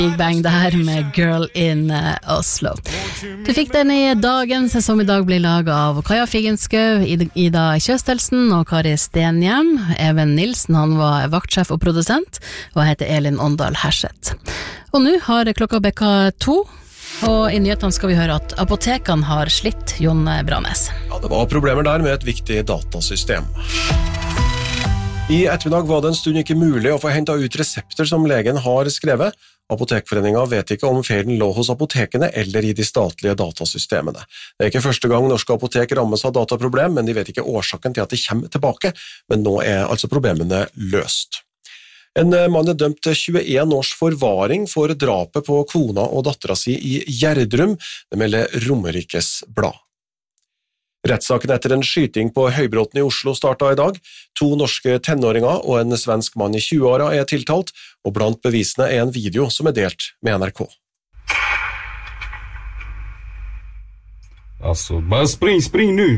Big Bang der med Girl in Oslo. Du fikk den i dagens, som i dag blir laget av Kaja Figenskau, Ida Kjøstelsen og Kari Stenhjem. Even Nilsen, han var vaktsjef og produsent, og heter Elin Åndal Herseth. Og nå har klokka bekka 2, og i nyhetene skal vi høre at apotekene har slitt. Jon Branes. Ja, det var problemer der med et viktig datasystem. I ettermiddag var det en stund ikke mulig å få hentet ut resepter som legen har skrevet. Apotekforeningen vet ikke om feilen lå hos apotekene eller i de statlige datasystemene. Det er ikke første gang norske apotek rammes av dataproblem, men de vet ikke årsaken til at de kommer tilbake, men nå er altså problemene løst. En mann er dømt til 21 års forvaring for drapet på kona og dattera si i Gjerdrum, det melder Romerikes Blad. Rettssaken etter en skyting på Høybråten i Oslo startet i dag. 2 norske tenåringer og en svensk mann i 20-åra er tiltalt, og blant bevisene er en video som er delt med NRK. Altså, bare spring nu,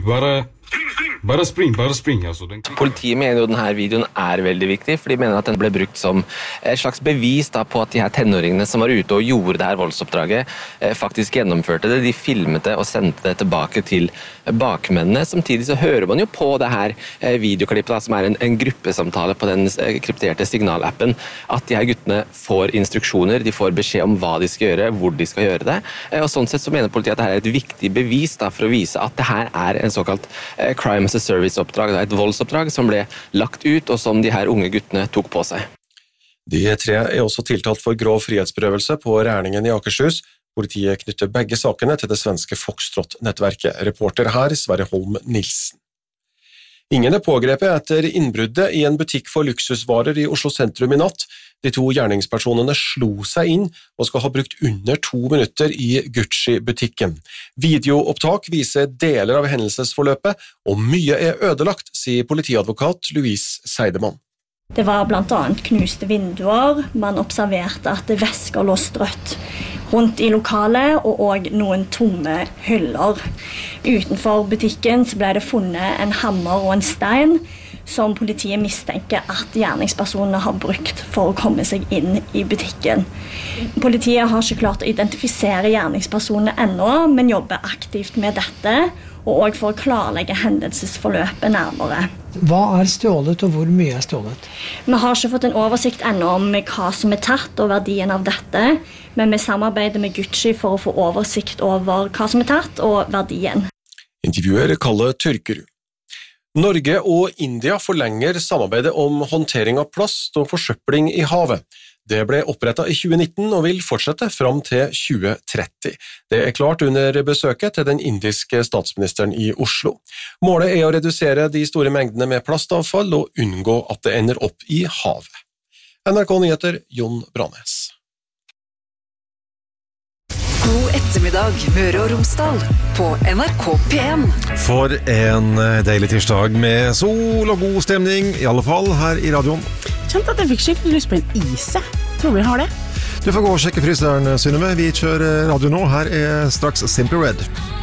bare spring. Altså, Politiet mener jo denne videoen er veldig viktig, for de mener at den ble brukt som et slags bevis på at de her tenåringene som var ute og gjorde det her voldsoppdraget, faktisk gjennomførte det. De filmet det og sendte det tilbake til bakmennene. Samtidig så hører man jo på det her videoklippet, som er en gruppesamtale på den krypterte signalappen, at de her guttene får instruksjoner, de får beskjed om hva de skal gjøre, hvor de skal gjøre det. Og sånn sett så mener politiet at dette er et viktig bevis for å vise at det her er en såkalt crime as a service-oppdrag, et voldsoppdrag som ble lagt ut, og som de her unge guttene tok på seg. De 3 er også tiltalt for grov frihetsberøvelse på Rærningen i Akershus. Politiet knytter begge sakene til det svenske Foxtrot-nettverket. Reporter her, Sverre Holm Nilsen. Ingen er pågrepet etter innbruddet i en butikk for luksusvarer i Oslo sentrum i natt. De 2 gjerningspersonene slo seg inn og skal ha brukt under 2 minutter i Gucci-butikken. Videoopptak viser deler av hendelsesforløpet, og mye er ødelagt, sier politiadvokat Louise Seidemann. Det var blant annet knuste vinduer, man observerte at væsker lå strøtt rundt i lokalet, og også noen tomme hyller. Utenfor butikken så ble det funnet en hammer og en stein, som politiet mistenker at gjerningspersonene har brukt for å komme seg inn i butikken. Politiet har ikke klart å identifisere gjerningspersonene ennå, men jobber aktivt med dette, og også for å klarlegge hendelsesforløpet nærmere. Hva er stjålet, og hvor mye er stjålet? Vi har ikke fått en oversikt ennå om hva som er tatt og verdien av dette, men vi samarbeider med Gucci for å få oversikt over hva som er tatt og verdien. Intervjuer Kalle Tørkerud. Norge og India forlenger samarbeidet om håndtering av plast og forsøpling i havet. Det ble opprettet i 2019 og vil fortsette fram til 2030. Det er klart under besøket til den indiske statsministeren i Oslo. Målet er å redusere de store mengdene med plastavfall og unngå at det ender opp i havet. NRK Nyheter, Jon Branes. God ettermiddag, Møre og Romsdal, på NRK P1. For en deilig tirsdag med sol og god stemning, i alle fall her i radioen. Kjent at jeg fikk skikkelig lyst på en is. Tror vi har det. Du får gå og sjekke fryseren, Synnøve. Vi kjører radio nå. Her er straks Simply Red.